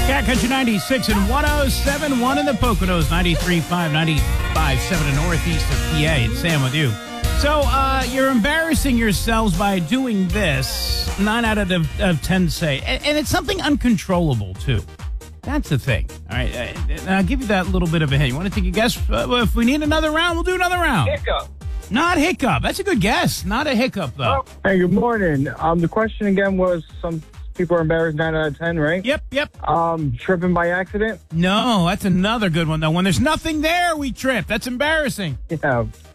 Cat Country 96 and 107.1 in the Poconos, 93.5, 95.7 in northeast of PA. It's Sam with you. So you're embarrassing yourselves by doing this. 9 out of 10 say. And it's something uncontrollable, too. That's the thing. All right. And I'll give you that little bit of a hint. You want to take a guess? If we need another round, we'll do another round. Hiccup. Not hiccup. That's a good guess. Not a hiccup, though. Hey, good morning. The question again was some people are embarrassed 9 out of 10, right? Yep. Tripping by accident? No, that's another good one, though. When there's nothing there, we trip. That's embarrassing. Yeah.